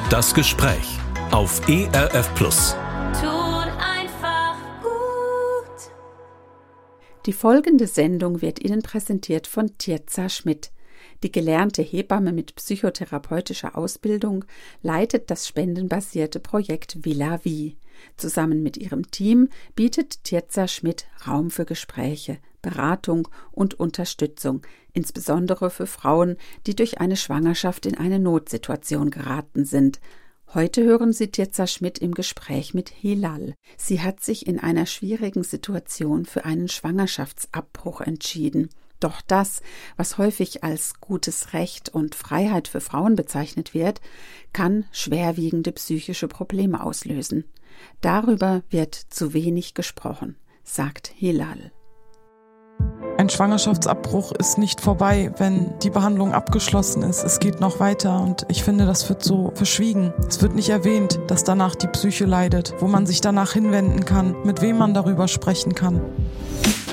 Das Gespräch auf ERF Plus. Tut einfach gut. Die folgende Sendung wird Ihnen präsentiert von Tirza Schmidt. Die gelernte Hebamme mit psychotherapeutischer Ausbildung leitet das spendenbasierte Projekt Villa Vie. Zusammen mit ihrem Team bietet Tirza Schmidt Raum für Gespräche, Beratung und Unterstützung, insbesondere für Frauen, die durch eine Schwangerschaft in eine Notsituation geraten sind. Heute hören Sie Tirza Schmidt im Gespräch mit Hilal. Sie hat sich in einer schwierigen Situation für einen Schwangerschaftsabbruch entschieden. Doch das, was häufig als gutes Recht und Freiheit für Frauen bezeichnet wird, kann schwerwiegende psychische Probleme auslösen. Darüber wird zu wenig gesprochen, sagt Hilal. Ein Schwangerschaftsabbruch ist nicht vorbei, wenn die Behandlung abgeschlossen ist. Es geht noch weiter und ich finde, das wird so verschwiegen. Es wird nicht erwähnt, dass danach die Psyche leidet, wo man sich danach hinwenden kann, mit wem man darüber sprechen kann.